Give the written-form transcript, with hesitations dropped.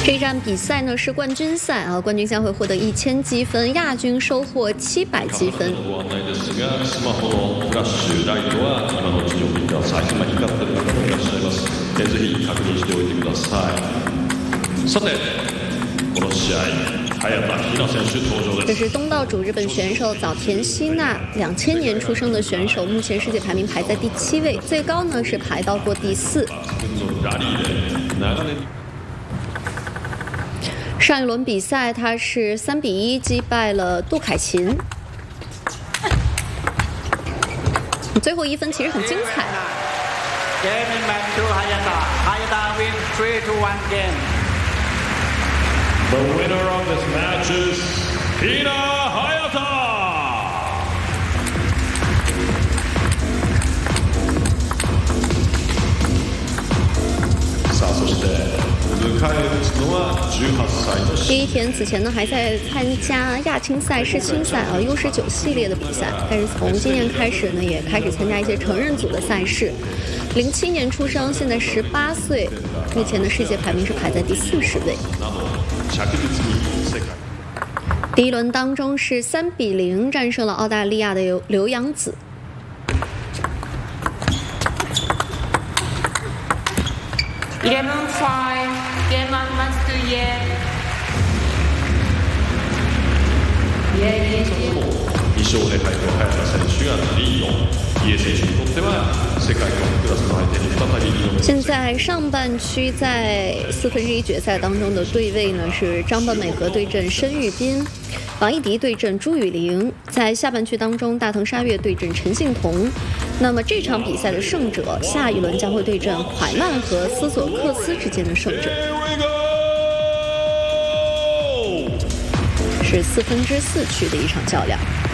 这一站比赛呢是冠军赛啊，冠军将会获得1000积分，亚军收获700積分。这是东道主日本选手早田希娜，2000年出生的选手，目前世界排名排在第7位，最高呢是排到过第4。上一轮比赛，他是3比1击败了杜凯琴。最后1分其实很精彩。 The winner of this match is Hina Hayata. さあそして迎え撃つのは18歳の第一田此前呢还在参加亚青赛、世青赛U19系列的比赛，但是从今年开始呢，也开始参加一些成人组的赛事。07年出生，现在18岁，目前的世界排名是排在第40位。第一轮当中是3比0战胜了澳大利亚的刘洋子。 11-5 Game on must to Ye。 2勝で早田選手がリード。イエ選手にとっては世界トップクラスの相手に再び挑む。 现在上半区在1/4决赛当中的对位呢是张本美和对阵申玉斌，王艺迪对阵朱雨玲，在下半区当中大藤沙月对阵陈幸同。那么这场比赛的胜者，下一轮将会对阵蒯曼和斯索克斯之间的胜者，是4/4区的一场较量。